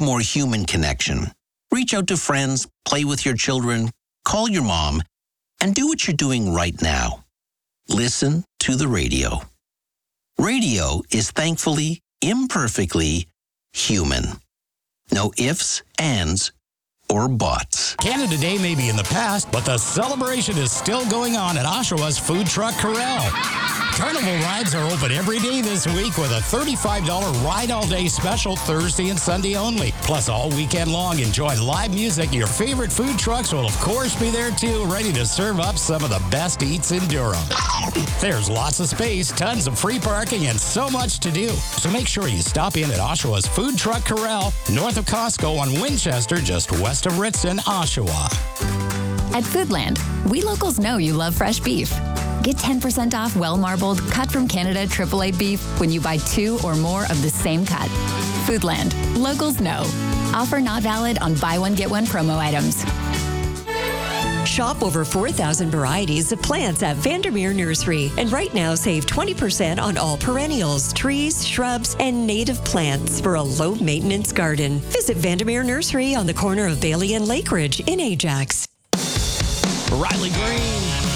more human connection. Reach out to friends, play with your children, call your mom, and do what you're doing right now. Listen to the radio. Radio is thankfully, imperfectly human. No ifs, ands, or buts. Canada Day may be in the past, but the celebration is still going on at Oshawa's Food Truck Corral. Carnival rides are open every day this week with a $35 ride all day special Thursday and Sunday only. Plus, all weekend long, enjoy live music. Your favorite food trucks will, of course, be there too, ready to serve up some of the best eats in Durham. There's lots of space, tons of free parking, and so much to do. So make sure you stop in at Oshawa's Food Truck Corral, north of Costco on Winchester, just west of Ritson, Oshawa. At Foodland, we locals know you love fresh beef. Get 10% off well-marbled, cut from Canada AAA beef when you buy 2 or more of the same cut. Foodland, locals know. Offer not valid on buy one, get one promo items. Shop over 4,000 varieties of plants at Vandermeer Nursery. And right now, save 20% on all perennials, trees, shrubs, and native plants for a low-maintenance garden. Visit Vandermeer Nursery on the corner of Bailey and Lake Ridge in Ajax. Riley Green.